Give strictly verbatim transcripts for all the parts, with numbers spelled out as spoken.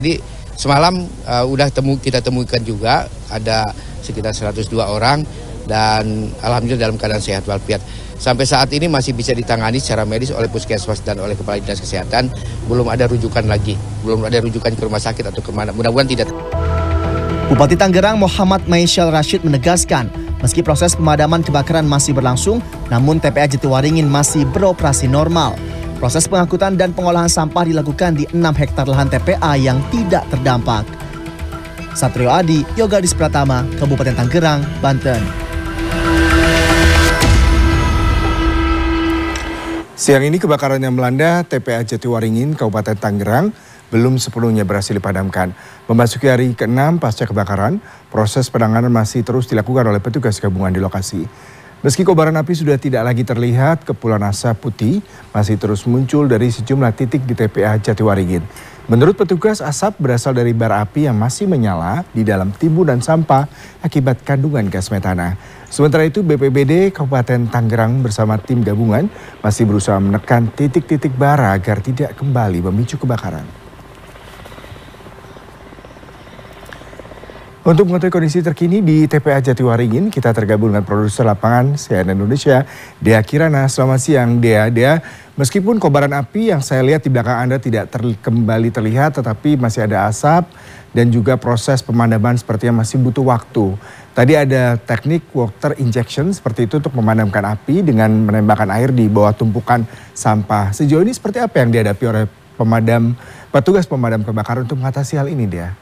Jadi semalam uh, udah temu kita temukan juga ada sekitar seratus dua orang dan alhamdulillah dalam keadaan sehat walafiat. Sampai saat ini masih bisa ditangani secara medis oleh puskesmas dan oleh kepala dinas kesehatan. Belum ada rujukan lagi, belum ada rujukan ke rumah sakit atau kemana. Mudah-mudahan tidak. Bupati Tangerang Muhammad Maisyal Rashid menegaskan, meski proses pemadaman kebakaran masih berlangsung, namun T P A Jatiwaringin masih beroperasi normal. Proses pengangkutan dan pengolahan sampah dilakukan di enam hektar lahan T P A yang tidak terdampak. Satrio Adi, Yogadis Pratama, Kabupaten Tangerang, Banten. Siang ini kebakaran yang melanda T P A Jatiwaringin, Kabupaten Tangerang, belum sepenuhnya berhasil dipadamkan. Memasuki hari keenam pasca kebakaran, proses penanganan masih terus dilakukan oleh petugas gabungan di lokasi. Meski kobaran api sudah tidak lagi terlihat, kepulan asap putih masih terus muncul dari sejumlah titik di T P A Jatiwaringin. Menurut petugas, asap berasal dari bara api yang masih menyala di dalam timbunan sampah akibat kandungan gas metana. Sementara itu, B P B D Kabupaten Tangerang bersama tim gabungan masih berusaha menekan titik-titik bara agar tidak kembali memicu kebakaran. Untuk mengetahui kondisi terkini di T P A Jatiwaringin, kita tergabung dengan produser lapangan C N N Indonesia, Dea Kirana. Selamat siang, Dea. Dea, meskipun kobaran api yang saya lihat di belakang Anda tidak ter kembali terlihat, tetapi masih ada asap dan juga proses pemadaman sepertinya masih butuh waktu. Tadi ada teknik water injection seperti itu untuk memadamkan api dengan menembakkan air di bawah tumpukan sampah. Sejauh ini seperti apa yang dihadapi oleh pemadam, petugas pemadam kebakaran untuk mengatasi hal ini, Dea?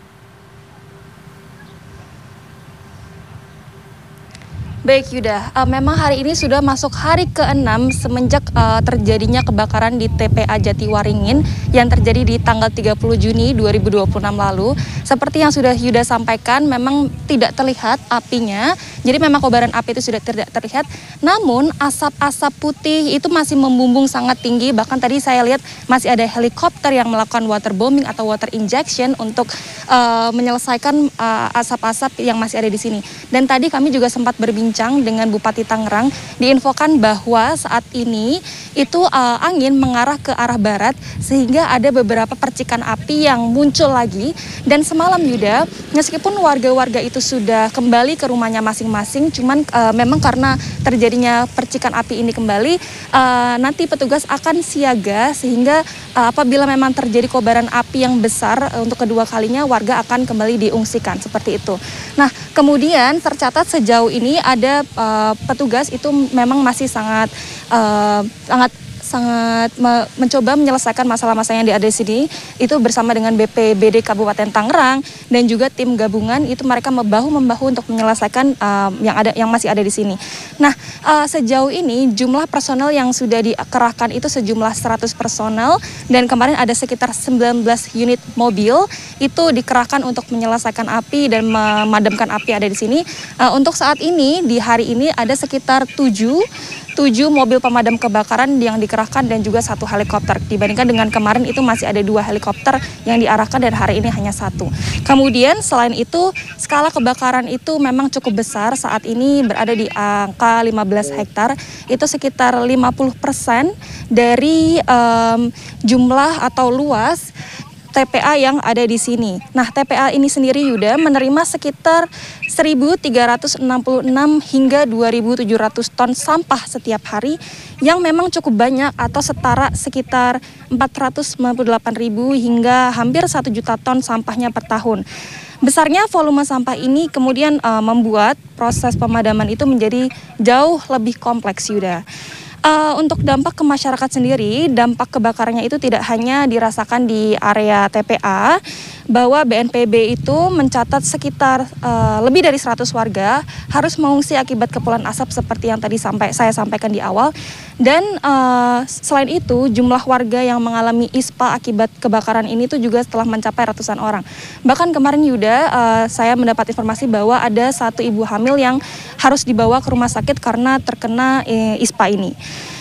Baik Yuda, uh, memang hari ini sudah masuk hari keenam semenjak uh, terjadinya kebakaran di T P A Jatiwaringin yang terjadi di tanggal tiga puluh Juni dua ribu dua puluh enam lalu. Seperti yang sudah Yuda sampaikan, memang tidak terlihat apinya, jadi memang kobaran api itu sudah tidak terlihat. Namun asap-asap putih itu masih membumbung sangat tinggi, bahkan tadi saya lihat masih ada helikopter yang melakukan waterbombing atau water injection untuk uh, menyelesaikan uh, asap-asap yang masih ada di sini. Dan tadi kami juga sempat berbincang dengan Bupati Tangerang, diinfokan bahwa saat ini itu uh, angin mengarah ke arah barat sehingga ada beberapa percikan api yang muncul lagi. Dan semalam Yuda, meskipun warga-warga itu sudah kembali ke rumahnya masing-masing, cuman uh, memang karena terjadinya percikan api ini kembali, uh, nanti petugas akan siaga sehingga uh, apabila memang terjadi kobaran api yang besar uh, untuk kedua kalinya, warga akan kembali diungsikan seperti itu. Nah, kemudian tercatat sejauh ini ada Ada uh, petugas itu memang masih sangat uh, sangat sangat me mencoba menyelesaikan masalah-masalah yang ada di sini itu bersama dengan B P B D Kabupaten Tangerang dan juga tim gabungan itu mereka membahu-membahu untuk menyelesaikan uh, yang ada yang masih ada di sini. Nah, uh, sejauh ini jumlah personel yang sudah dikerahkan itu sejumlah seratus personel dan kemarin ada sekitar sembilan belas unit mobil itu dikerahkan untuk menyelesaikan api dan memadamkan api yang ada di sini. Uh, untuk saat ini di hari ini ada sekitar tujuh tujuh mobil pemadam kebakaran yang dikerahkan dan juga satu helikopter. Dibandingkan dengan kemarin itu masih ada dua helikopter yang diarahkan dan hari ini hanya satu. Kemudian selain itu skala kebakaran itu memang cukup besar, saat ini berada di angka lima belas hektar. Itu sekitar lima puluh persen dari um, jumlah atau luas T P A yang ada di sini. Nah, T P A ini sendiri Yuda menerima sekitar seribu tiga ratus enam puluh enam hingga dua ribu tujuh ratus ton sampah setiap hari yang memang cukup banyak atau setara sekitar empat ratus sembilan puluh delapan ribu hingga hampir satu juta ton sampahnya per tahun. Besarnya volume sampah ini kemudian uh, membuat proses pemadaman itu menjadi jauh lebih kompleks Yuda. Uh, untuk dampak ke masyarakat sendiri, dampak kebakarannya itu tidak hanya dirasakan di area T P A, bahwa B N P B itu mencatat sekitar uh, lebih dari seratus warga harus mengungsi akibat kepulan asap seperti yang tadi sampai saya sampaikan di awal. Dan uh, selain itu, jumlah warga yang mengalami ispa akibat kebakaran ini tuh juga telah mencapai ratusan orang. Bahkan kemarin Yuda, uh, saya mendapat informasi bahwa ada satu ibu hamil yang harus dibawa ke rumah sakit karena terkena uh, ispa ini.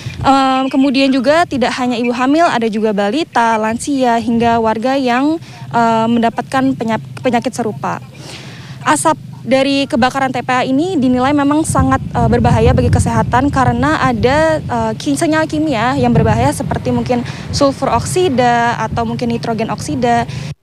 Um, kemudian juga tidak hanya ibu hamil, ada juga balita, lansia, hingga warga yang uh, mendapatkan penyakit, penyakit serupa. Asap dari kebakaran T P A ini dinilai memang sangat uh, berbahaya bagi kesehatan karena ada uh, senyawa kimia yang berbahaya seperti mungkin sulfur oksida atau mungkin nitrogen oksida.